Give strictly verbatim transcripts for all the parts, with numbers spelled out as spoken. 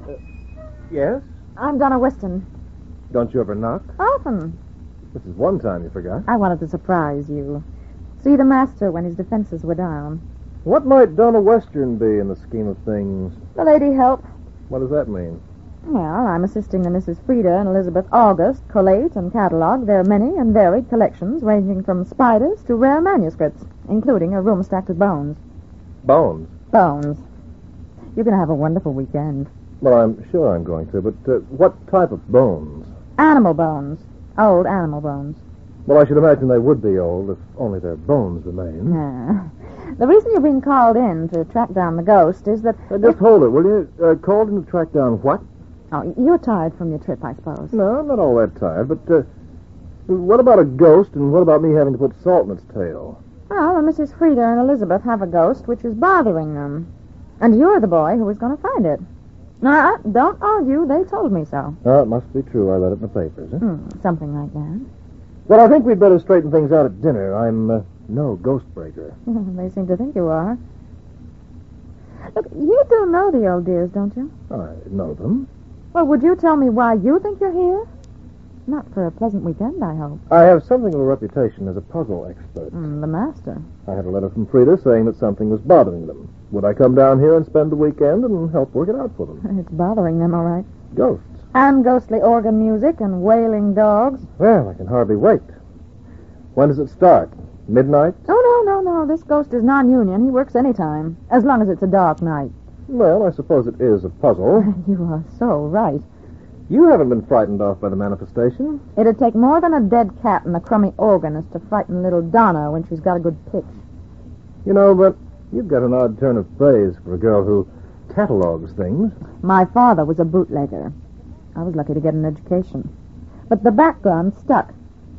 Uh, yes? I'm Donna Weston. Don't you ever knock? Often. This is one time you forgot. I wanted to surprise you. See the master when his defenses were down. What might Donna Western be in the scheme of things? The lady help. What does that mean? Well, I'm assisting the Missus Frieda and Elizabeth August collate and catalog their many and varied collections ranging from spiders to rare manuscripts, including a room stacked with bones. Bones? Bones. You're going to have a wonderful weekend. Well, I'm sure I'm going to, but uh, what type of bones? Animal bones. Old animal bones. Well, I should imagine they would be old if only their bones remain. Yeah. The reason you've been called in to track down the ghost is that... Uh, just hold it, will you? Uh, called in to track down what? Oh, you're tired from your trip, I suppose. No, I'm not all that tired, but uh, what about a ghost, and what about me having to put salt in its tail? Well, the Missus Frieda and Elizabeth have a ghost which is bothering them. And you're the boy who was going to find it. Now, don't argue. They told me so. Oh, it must be true. I read it in the papers. Huh? Hmm, something like that. Well, I think we'd better straighten things out at dinner. I'm uh, no ghost breaker. They seem to think you are. Look, you do know the old dears, don't you? I know them. Well, would you tell me why you think you're here? Not for a pleasant weekend, I hope. I have something of a reputation as a puzzle expert. Mm, the master. I had a letter from Frieda saying that something was bothering them. Would I come down here and spend the weekend and help work it out for them? It's bothering them, all right. Ghosts. And ghostly organ music and wailing dogs. Well, I can hardly wait. When does it start? Midnight? Oh, no, no, no. This ghost is non-union. He works any time, as long as it's a dark night. Well, I suppose it is a puzzle. You are so right. You haven't been frightened off by the manifestation. It'd take more than a dead cat and a crummy organist to frighten little Donna when she's got a good pitch. You know, but you've got an odd turn of phrase for a girl who catalogs things. My father was a bootlegger. I was lucky to get an education. But the background stuck.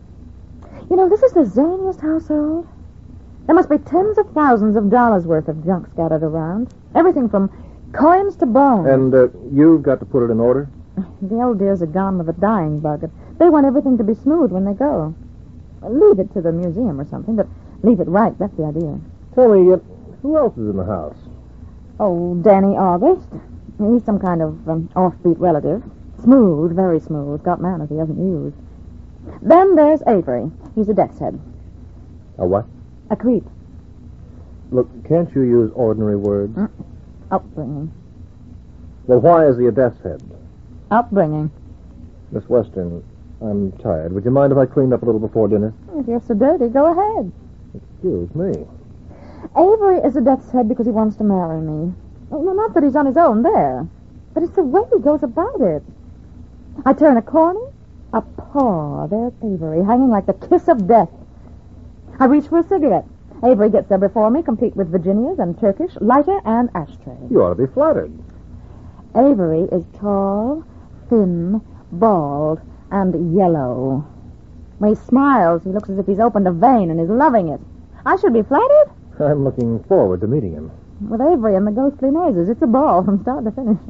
You know, this is the zaniest household. There must be tens of thousands of dollars worth of junk scattered around. Everything from coins to bones. And uh, you've got to put it in order? The old dears are gone with a dying bug. They want everything to be smooth when they go. Leave it to the museum or something, but leave it right. That's the idea. Tell me, uh, who else is in the house? Oh, Danny August. He's some kind of um, offbeat relative. Smooth, very smooth. Got manners he hasn't used. Then there's Avery. He's a death's head. A what? A creep. Look, can't you use ordinary words? Mm. Upbringing. Well, why is he a death's head? Upbringing. Miss Western, I'm tired. Would you mind if I cleaned up a little before dinner? If you're so dirty, go ahead. Excuse me. Avery is a death's head because he wants to marry me. Oh, no, not that he's on his own there, but it's the way he goes about it. I turn a corner, a paw. There's Avery, hanging like the kiss of death. I reach for a cigarette. Avery gets there before me, complete with Virginias and Turkish, lighter and ashtray. You ought to be flattered. Avery is tall, thin, bald, and yellow. When he smiles, he looks as if he's opened a vein and is loving it. I should be flattered. I'm looking forward to meeting him. With Avery and the ghostly noises, it's a ball from start to finish.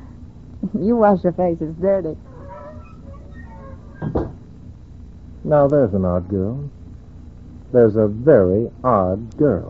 You wash your face, it's dirty. Now, there's an odd girl. There's a very odd girl.